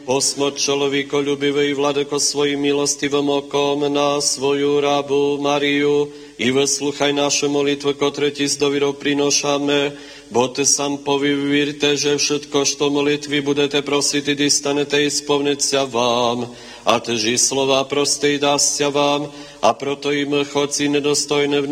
Osmoť člověkolюбивый Vladeko svojím milostivým okom na svoju rabu Mariu i vyslúchaj naše molitve, ktoré ti s dovirou prinošame, bo ty sám povírte, že všetko, što molitvy budete prosiť, dostanete i spomneť vám, a teži slova proste i dásťa vám, a proto im chodci nedostojné v